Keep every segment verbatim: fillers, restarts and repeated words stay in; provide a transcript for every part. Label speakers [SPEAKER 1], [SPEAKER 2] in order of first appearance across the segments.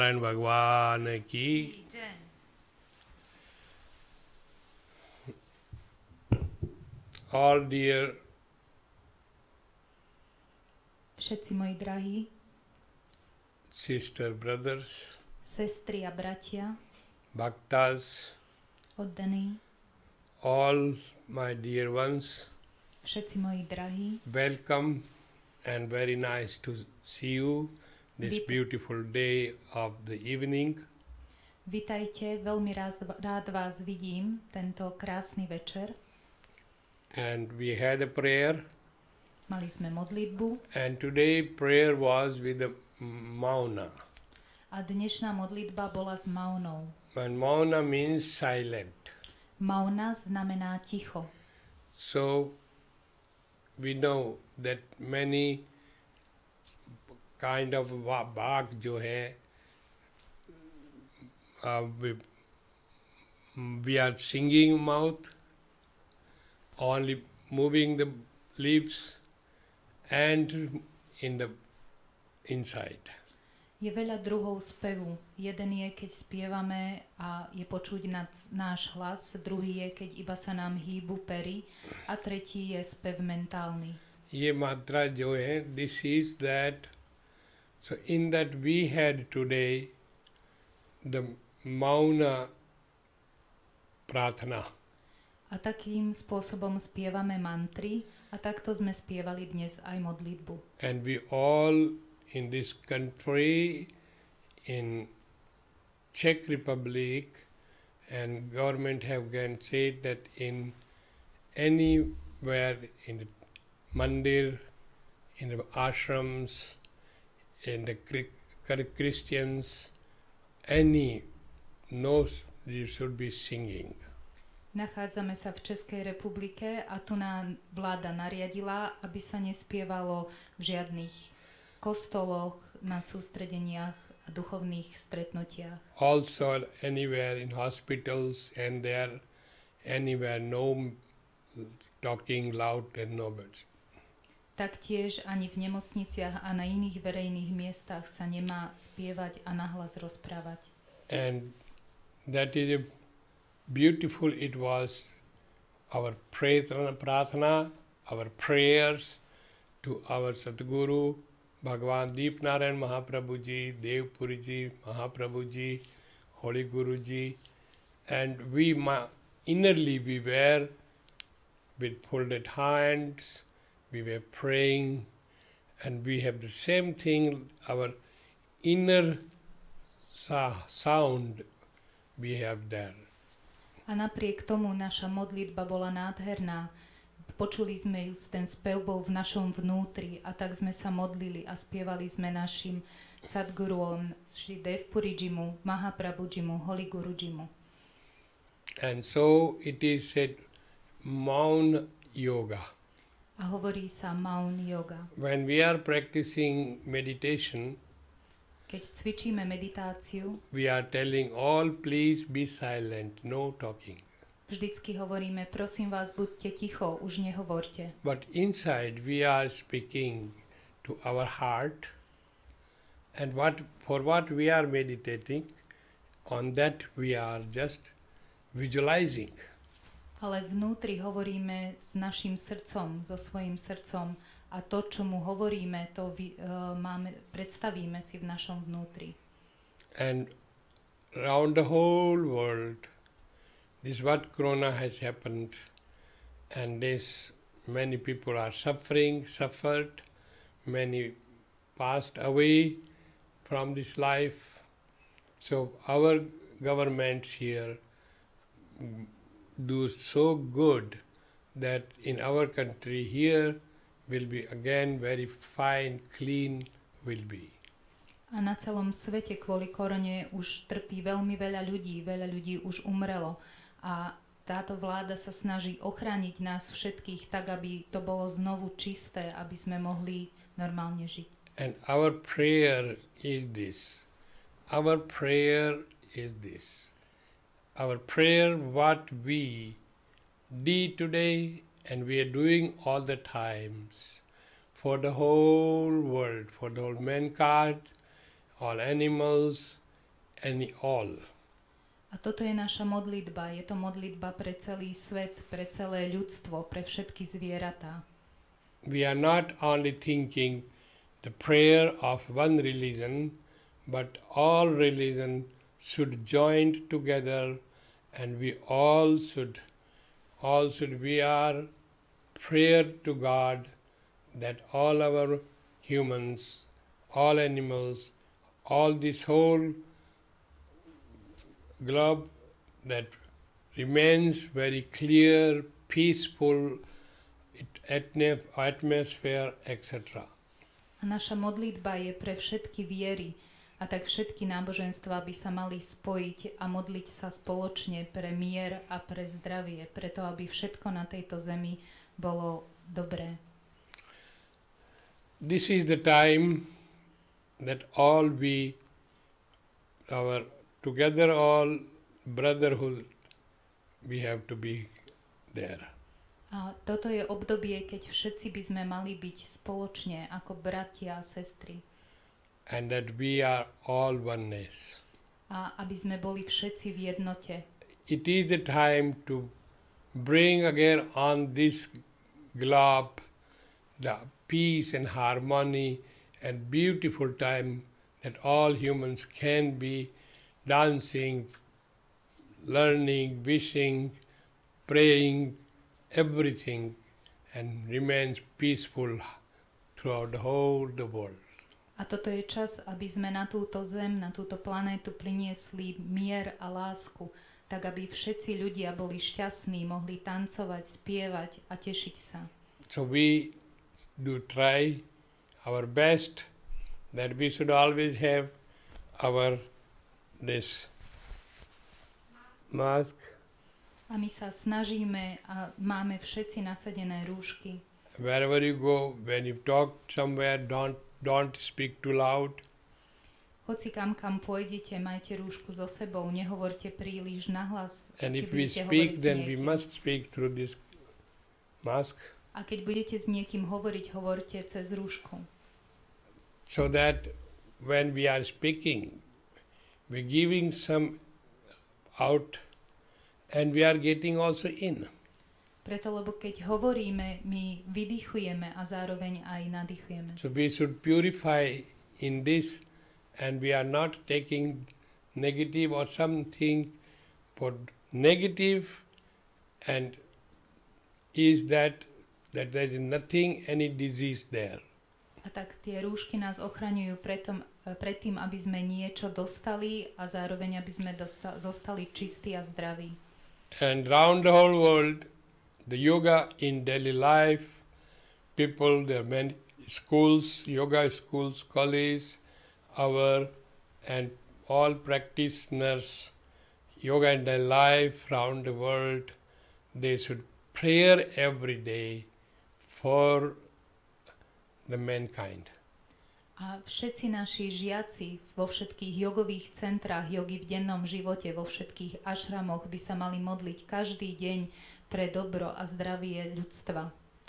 [SPEAKER 1] नारायण भगवान की all dear
[SPEAKER 2] všetci moji drahí
[SPEAKER 1] sister brothers,
[SPEAKER 2] sestry a bratia,
[SPEAKER 1] bhaktas,
[SPEAKER 2] oddaní,
[SPEAKER 1] all my dear ones,
[SPEAKER 2] všetci moji drahí,
[SPEAKER 1] welcome and very nice to see you this
[SPEAKER 2] Vít-
[SPEAKER 1] beautiful day of the evening.
[SPEAKER 2] Vitajte, veľmi rád, rád vás vidím tento krásny večer.
[SPEAKER 1] And we had a prayer,
[SPEAKER 2] Mali sme modlitbu
[SPEAKER 1] and today prayer was with the mauna.
[SPEAKER 2] a dnešná modlitba bola s maunou.
[SPEAKER 1] And mauna means silent.
[SPEAKER 2] Mauna znamená ticho.
[SPEAKER 1] So we know that many kind of va- bhag जो है uh, we, we are singing mouth, only moving the lips and in the inside.
[SPEAKER 2] Je veľa druhov spevu. Jeden je, keď spievame a je počuť nad náš hlas, druhý je, keď iba sa nám hýbu pery a tretí je spev mentálny.
[SPEAKER 1] ये मात्रा जो है, this is that. So in that we had today the mauna प्रार्थना.
[SPEAKER 2] A takým spôsobom spievame mantry a takto sme spievali dnes aj modlitbu.
[SPEAKER 1] And we all in this country, in Czech Republic, and government have again said that in anywhere in the mandir, in the ashrams, in the Christians, any knows you should be singing.
[SPEAKER 2] Nachádzame sa v Českej republike a tu nám vláda nariadila, aby sa nespievalo v žiadnych kostoloch, na sústredeniach a duchovných stretnutiach.
[SPEAKER 1] Also anywhere in hospitals and there, anywhere no talking loud and no words.
[SPEAKER 2] Taktiež ani v nemocniciach a na iných verejných miestach sa nemá spievať a nahlas rozprávať.
[SPEAKER 1] And that is a beautiful, it was our prathana, our prayers to our Sadguru, Bhagavan Deep Narayan Mahaprabhu Ji, Dev Puri Ji, Mahaprabhu Ji, Holy Guru Ji, and we ma- innerly we were with folded hands, we were praying, and we have the same thing, our inner sa- sound we have there.
[SPEAKER 2] A napriek tomu naša modlitba bola nádherná. Počuli sme ju, ten spev bol v našom vnútri a tak sme sa modlili a spievali sme našim Sadguruom, Šri Dev Purijimu, Mahaprabhujimu, Holy Gurujimu.
[SPEAKER 1] And so it is said Maun Yoga.
[SPEAKER 2] A hovorí sa Maun Yoga.
[SPEAKER 1] When we are practicing meditation,
[SPEAKER 2] Keď cvičíme meditáciu,
[SPEAKER 1] we are telling all, please be silent, no talking.
[SPEAKER 2] vždycky hovoríme, prosím vás, buďte ticho, už nehovorte.
[SPEAKER 1] But inside we are speaking to our heart, and what for what we are meditating, on that we are just visualizing.
[SPEAKER 2] Ale vnútri hovoríme s našim srdcom, so svojím srdcom a to, čo mu hovoríme, to vy, uh, máme, predstavíme si v našom vnútri.
[SPEAKER 1] And around the whole world, this what corona has happened, and this many people are suffering, suffered, many passed away from this life. So our governments here do so good that in our country here will be again very fine, clean will be.
[SPEAKER 2] A na celom svete kvôli korone už trpí veľmi veľa ľudí, veľa ľudí už umrelo a táto vláda sa snaží ochrániť nás všetkých tak, aby to bolo znovu čisté, aby sme mohli normálne žiť.
[SPEAKER 1] And our prayer is this. Our prayer is this. Our prayer, what we did today and we are doing all the times for the whole world, for the whole mankind, all animals, and all.
[SPEAKER 2] A toto je naša modlitba. Je to modlitba pre celý svet, pre celé ľudstvo, pre všetky zvieratá.
[SPEAKER 1] We are not only thinking the prayer of one religion, but all religion should join together, and we all should, all should be our prayer to God that all our humans, all animals, all this whole globe that remains very clear, peaceful atmosphere, et cetera.
[SPEAKER 2] A naša modlitba je pre všetky viery, a tak všetky náboženstvá by sa mali spojiť a modliť sa spoločne pre mier a pre zdravie, preto aby všetko na tejto zemi bolo dobré.
[SPEAKER 1] This is the time that all we, our together all brotherhood, we have to be there.
[SPEAKER 2] A toto je obdobie, keď všetci by sme mali byť spoločne ako bratia a sestry.
[SPEAKER 1] And that we are all oneness.
[SPEAKER 2] A aby sme boli všetci v jednote.
[SPEAKER 1] It is the time to bring again on this globe the peace and harmony and beautiful time that all humans can be dancing, learning, wishing, praying, everything, and remains peaceful throughout the whole the world.
[SPEAKER 2] A toto je čas, aby sme na túto zem, na túto planétu priniesli mier a lásku, tak aby všetci ľudia boli šťastní, mohli tancovať, spievať a tešiť sa.
[SPEAKER 1] So we do try our best that we should always have our this mask.
[SPEAKER 2] A my sa snažíme a máme všetci nasadené rúšky.
[SPEAKER 1] Wherever you go, when you talk somewhere, don't don't speak too loud.
[SPEAKER 2] Hoci kam kam pôjdete, majte rúšku so sebou, nehovorte príliš nahlas.
[SPEAKER 1] And if we speak, then we must speak through this mask.
[SPEAKER 2] A keď budete s niekým hovoriť, hovorte cez rúšku.
[SPEAKER 1] So that when we are speaking, we're giving some out and we are getting also in.
[SPEAKER 2] Preto, lebo keď hovoríme, my vydychujeme a zároveň aj nadýchujeme.
[SPEAKER 1] So we should purify in this, and we are not taking negative or something for negative, and is that that there is nothing, any disease there.
[SPEAKER 2] A tak tie rúšky nás ochraňujú pretom, pred tým, aby sme niečo dostali a zároveň, aby sme dosta- zostali čistí a zdraví.
[SPEAKER 1] And round the whole world, the yoga in daily life, people, there are many schools, yoga schools, colleges, our, and all practitioners, yoga in daily life around the world, they should prayer every day for the mankind.
[SPEAKER 2] A všetci naši žiaci vo všetkých jogových centrách jogy v dennom živote, vo všetkých ašramoch by sa mali modliť každý deň pre dobro a zdravie ľudstva.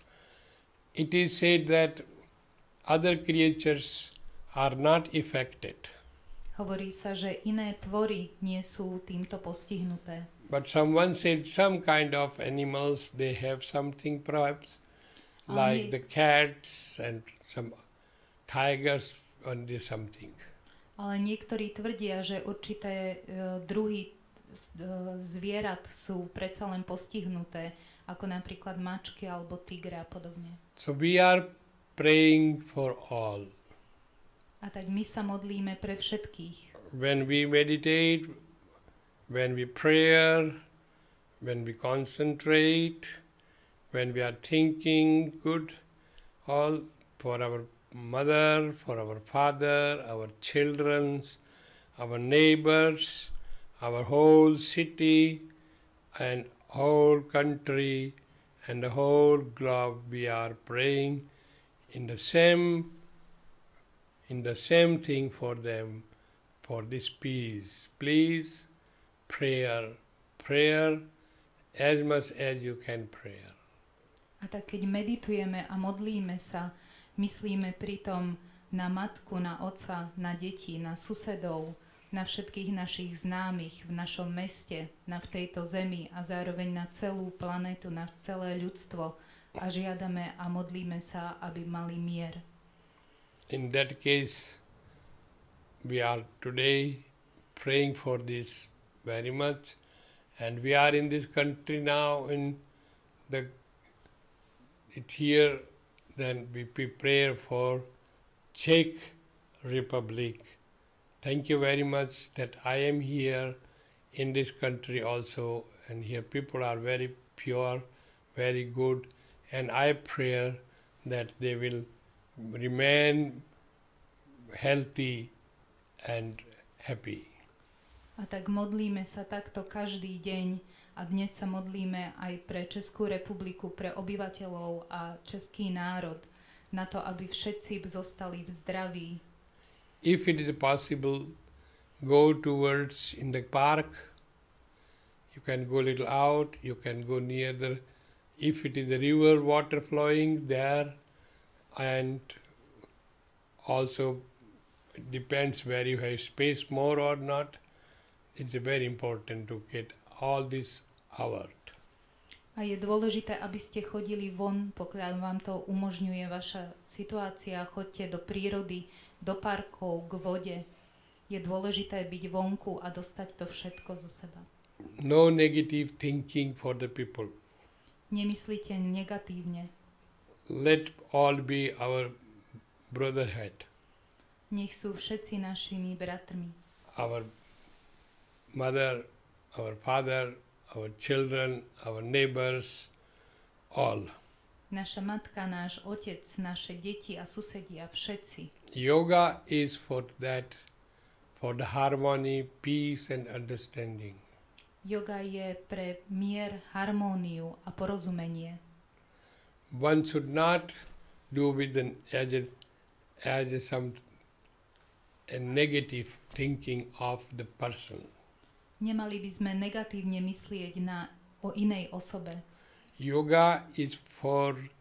[SPEAKER 1] It is said that other creatures are not affected.
[SPEAKER 2] Hovorí sa, že iné tvory nie sú týmto postihnuté.
[SPEAKER 1] But someone said some kind of animals, they have something perhaps, like the cats and some tigers and something.
[SPEAKER 2] Ale niektorí tvrdia, že určité uh, druhy uh, zvierat sú predsa len postihnuté, ako napríklad mačky alebo tigre a podobne.
[SPEAKER 1] So we are praying for all.
[SPEAKER 2] A tak my sa modlíme pre všetkých.
[SPEAKER 1] When we meditate, when we pray, when we concentrate, when we are thinking good, all for our mother, for our father, our children, our neighbors, our whole city and whole country and the whole globe, we are praying in the same in the same thing for them, for this peace. Please, prayer, prayer as much as you can prayer.
[SPEAKER 2] A tak keď meditujeme a modlíme sa, myslíme pritom na matku, na otca, na deti, na susedov, na všetkých našich známych v našom meste, na v tejto zemi a zároveň na celú planetu, na celé ľudstvo a žiadame a modlíme sa, aby mali mier.
[SPEAKER 1] In that case, we are today praying for this very much, and we are in this country now in the it here, then we prepare for Czech Republic. Thank you very much that I am here in this country also, and here people are very pure, very good, and I pray that they will remain healthy and happy.
[SPEAKER 2] A tak modlíme sa takto každý deň a dnes sa modlíme aj pre Českú republiku, pre obyvateľov a český národ, na to, aby všetci zostali v zdraví.
[SPEAKER 1] If it is possible, go towards in the park. You can go a little out, you can go near the, if it is the river water flowing there, and also it depends where you have space more or not. It's very important to get all this out.
[SPEAKER 2] A je dôležité, aby ste chodili von, pokiaľ vám to umožňuje vaša situácia, choďte do prírody, do parkov, k vode. Je dôležité byť vonku a dostať to všetko zo seba.
[SPEAKER 1] No negative thinking for the people.
[SPEAKER 2] Nemyslíte negatívne.
[SPEAKER 1] Let all be our brotherhood.
[SPEAKER 2] Nech sú všetci našimi bratmi.
[SPEAKER 1] Our mother, our father, our children, our neighbors, all.
[SPEAKER 2] Naša matka, náš otec, naše deti a susedia, všetci.
[SPEAKER 1] Yoga is for that, for the harmony, peace and understanding.
[SPEAKER 2] Yoga je pre mier, harmóniu a porozumenie.
[SPEAKER 1] One should not do with an as a, as a some a negative thinking of the person.
[SPEAKER 2] Nemali by sme negatívne myslieť na, o inej osobe.
[SPEAKER 1] Yoga is for